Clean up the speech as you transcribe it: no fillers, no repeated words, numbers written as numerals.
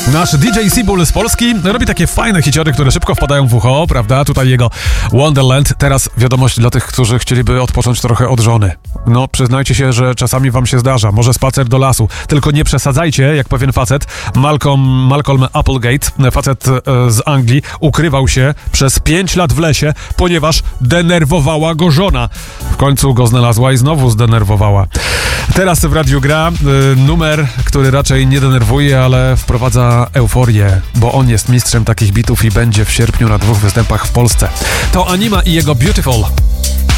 Nasz DJ Seabull z Polski robi takie fajne hiciory, które szybko wpadają w ucho, prawda? Tutaj jego Wonderland. Teraz wiadomość dla tych, którzy chcieliby odpocząć trochę od żony. No, przyznajcie się, że czasami wam się zdarza. Może spacer do lasu. Tylko nie przesadzajcie, jak pewien facet, Malcolm Applegate, facet z Anglii, ukrywał się przez 5 lat w lesie, ponieważ denerwowała go żona. W końcu go znalazła i znowu zdenerwowała. Teraz w radiu gra numer, który raczej nie denerwuje, ale wprowadza euforię, bo on jest mistrzem takich bitów i będzie w sierpniu na 2 występach w Polsce. To Anima i jego Beautiful.